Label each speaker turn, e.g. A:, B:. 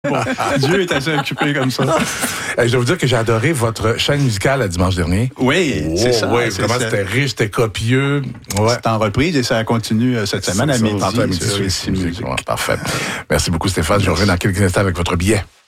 A: Bon, Dieu est assez occupé comme ça.
B: Je dois vous dire que j'ai adoré votre chaîne musicale dimanche dernier.
A: Oui, c'est ça.
B: Oui, vraiment, c'était riche, c'était copieux. Ouais.
A: C'est en reprise et ça continue cette semaine à midi.
B: Parfait. Merci beaucoup, Stéphane. Je reviens dans quelques instants avec votre billet.